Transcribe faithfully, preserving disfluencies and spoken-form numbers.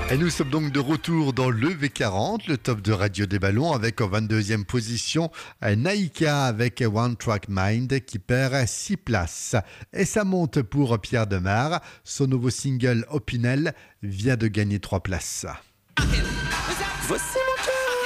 Et nous sommes donc de retour dans le V quarante, le top de Radio des Ballons, avec en vingt-deuxième position Naïka avec One Track Mind qui perd six places. Et ça monte pour Pierre Demar. Son nouveau single Opinel vient de gagner trois places. Voici mon cœur.